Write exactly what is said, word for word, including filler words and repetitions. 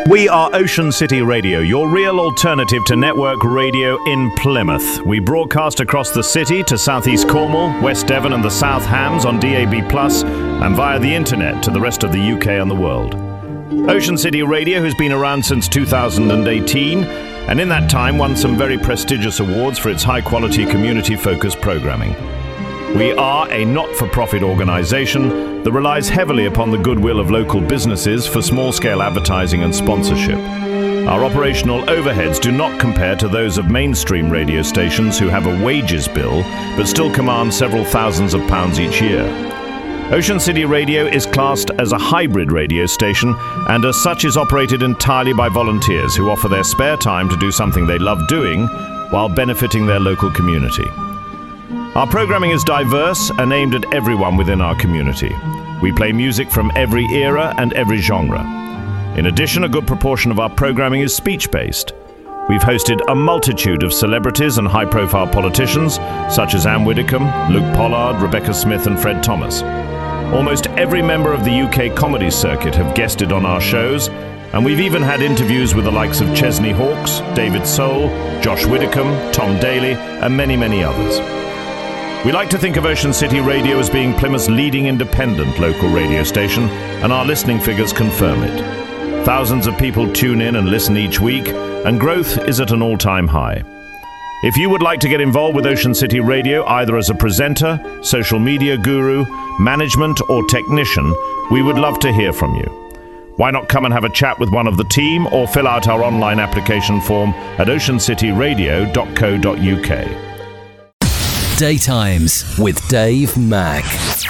We are Ocean City Radio, your real alternative to network radio in Plymouth. We broadcast across the city to southeast Cornwall, West Devon and the South Hams on D A B plus, and via the internet to the rest of the U K and the world. Ocean City Radio has been around since two thousand eighteen, and in that time won some very prestigious awards for its high-quality, community-focused programming. We are a not-for-profit organisation that relies heavily upon the goodwill of local businesses for small-scale advertising and sponsorship. Our operational overheads do not compare to those of mainstream radio stations who have a wages bill but still command several thousands of pounds each year. Ocean City Radio is classed as a hybrid radio station and as such is operated entirely by volunteers who offer their spare time to do something they love doing while benefiting their local community. Our programming is diverse and aimed at everyone within our community. We play music from every era and every genre. In addition, a good proportion of our programming is speech-based. We've hosted a multitude of celebrities and high-profile politicians, such as Anne Widdecombe, Luke Pollard, Rebecca Smith and Fred Thomas. Almost every member of the U K comedy circuit have guested on our shows, and we've even had interviews with the likes of Chesney Hawkes, David Soul, Josh Widdicombe, Tom Daly, and many, many others. We like to think of Ocean City Radio as being Plymouth's leading independent local radio station, and our listening figures confirm it. Thousands of people tune in and listen each week, and growth is at an all-time high. If you would like to get involved with Ocean City Radio, either as a presenter, social media guru, management, or technician, we would love to hear from you. Why not come and have a chat with one of the team, or fill out our online application form at ocean city radio dot co dot uk. Daytimes with Dave Mack.